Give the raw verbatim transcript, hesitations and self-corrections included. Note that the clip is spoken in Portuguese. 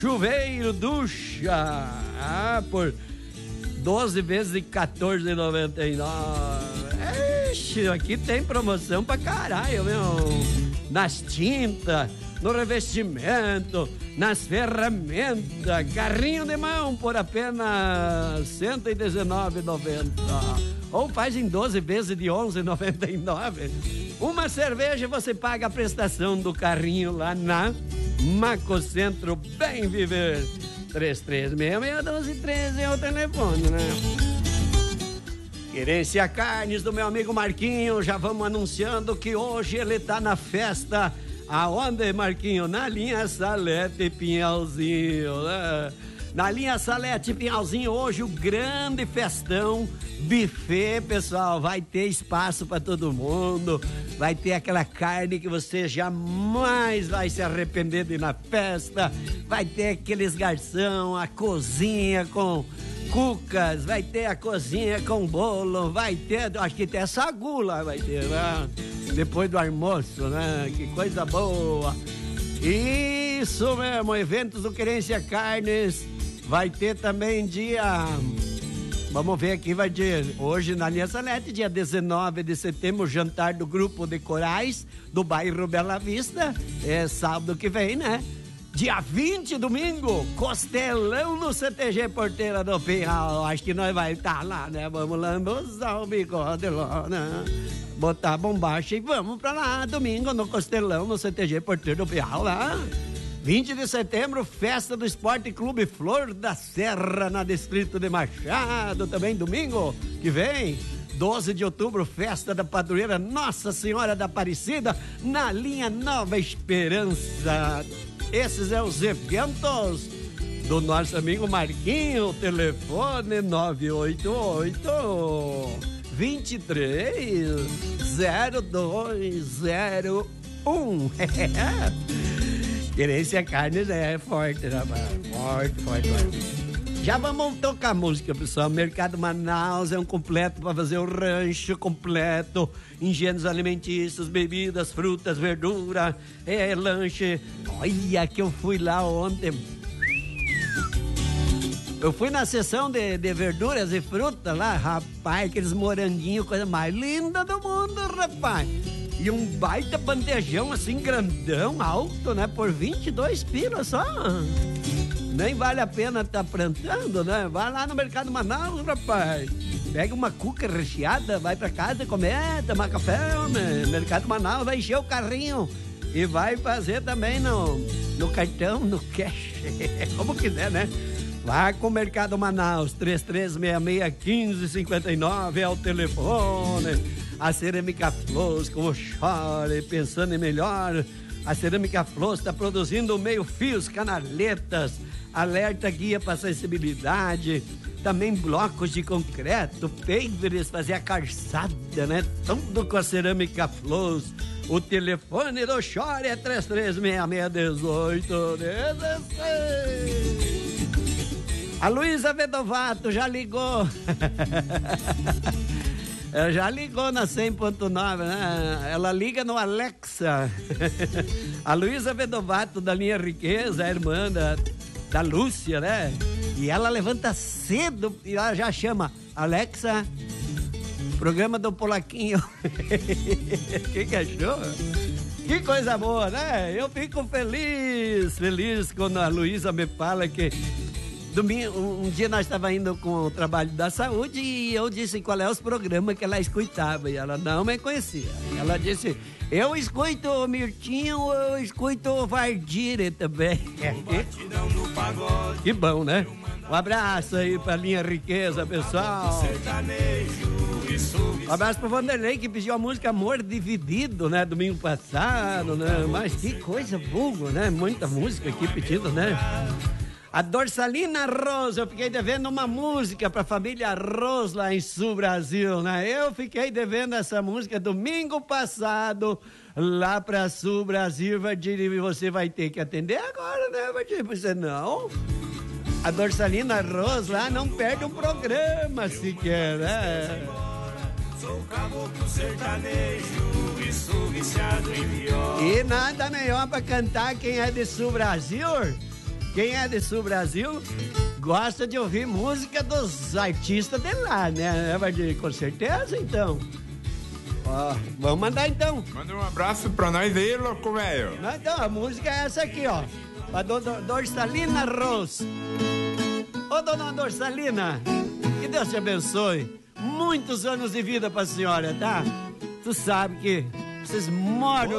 Chuveiro Ducha, ah, por doze vezes de quatorze reais e noventa e nove centavos. Ixi, aqui tem promoção pra caralho, meu. Nas tintas, no revestimento, nas ferramentas, carrinho de mão por apenas cento e dezenove reais e noventa centavos. Ou faz em doze vezes de onze reais e noventa e nove centavos. Uma cerveja você paga a prestação do carrinho lá na Macocentro Bem Viver. três três seis seis, um dois um três é o telefone, né? Querência Carnes do meu amigo Marquinho. Já vamos anunciando que hoje ele tá na festa. Aonde, Marquinho? Na linha Salete Pinhalzinho, né? Na linha Salete Pinhalzinho, hoje o grande festão, buffet, pessoal. Vai ter espaço para todo mundo. Vai ter aquela carne que você jamais vai se arrepender de ir na festa. Vai ter aqueles garçom, a cozinha com cucas. Vai ter a cozinha com bolo. Vai ter, acho que tem essa gula, vai ter, né? Depois do almoço, né? Que coisa boa. Isso mesmo, eventos do Querência Carnes. Vai ter também dia... Vamos ver aqui, vai ter hoje na linha Salete, dia dezenove de setembro, jantar do grupo de corais do bairro Bela Vista. É sábado que vem, né? Dia vinte, domingo, costelão no C T G Porteira do Pinhal. Acho que nós vai estar lá, né? Vamos lambuzar o bigode lá, né? Botar a bombacha e vamos pra lá, domingo, no costelão no C T G Porteira do Pinhal, lá. vinte de setembro, festa do Esporte Clube Flor da Serra, na Distrito de Machado, também domingo que vem. doze de outubro, festa da padroeira Nossa Senhora da Aparecida, na linha Nova Esperança. Esses são os eventos do nosso amigo Marquinho. Telefone nove oito oito, dois três, zero dois zero um. Querência Carnes é forte, rapaz. Forte, forte, forte. Já vamos tocar música, pessoal. Mercado Manaus é um completo para fazer o rancho completo. Engenhos alimentícios, bebidas, frutas, verdura, é lanche. Olha que eu fui lá ontem. Eu fui na seção de, de verduras e frutas lá, rapaz, aqueles moranguinhos, coisa mais linda do mundo, rapaz. E um baita bandejão assim, grandão, alto, né? Por vinte e dois pilas só. Nem vale a pena estar tá plantando, né? Vai lá no Mercado Manaus, rapaz. Pega uma cuca recheada, vai pra casa comer, tomar café, né? Mercado Manaus, vai encher o carrinho. E vai fazer também no, no cartão, no cash. Como quiser, né? Vá com o Mercado Manaus, três três seis seis, um cinco cinco nove é o telefone. A Cerâmica Flores, como chore, pensando em melhor. A Cerâmica Flores está produzindo meio-fios, canaletas, alerta guia para sensibilidade, também blocos de concreto, pavers, fazer a calçada, né? Tudo com a Cerâmica Flores. O telefone do chore é três três seis seis, um oito um seis. A Luísa Vedovato já ligou. Ela já ligou na cem ponto nove, né? Ela liga no Alexa. A Luísa Vedovato, da linha Riqueza, a irmã da, da Lúcia, né? E ela levanta cedo e ela já chama: Alexa, programa do Polaquinho. Que que achou? Que coisa boa, né? Eu fico feliz, feliz quando a Luísa me fala que... Domingo, um dia nós estávamos indo com o trabalho da saúde e eu disse qual é os programas que ela escutava e ela não me conhecia. Ela disse: eu escuto o Mirtinho, eu escuto o Vardire também. Que bom, né? Um abraço aí pra linha Riqueza, pessoal. Um abraço pro Vanderlei, que pediu a música Amor Dividido, né? Domingo passado, né? Mas que coisa boa, né? Muita música aqui pedida, né? A Dorsalina Arroz, eu fiquei devendo uma música pra família Arroz lá em Sul Brasil, né? Eu fiquei devendo essa música domingo passado lá pra Sul Brasil, Vadir, e você vai ter que atender agora, né, Vadir? Você não? A Dorsalina Arroz lá não perde um programa sequer, né? Sou caboclo sertanejo e sou viciado em viola. E nada melhor pra cantar quem é de Sul Brasil quem é de Sul Brasil gosta de ouvir música dos artistas de lá, né, Marquinhos? Com certeza, então. Ó, vamos mandar então. Manda um abraço pra nós aí, louco velho. Então, a música é essa aqui, ó. A dona Dorsalina Rose. Ô, dona Dorsalina, que Deus te abençoe. Muitos anos de vida pra senhora, tá? Tu sabe que vocês moram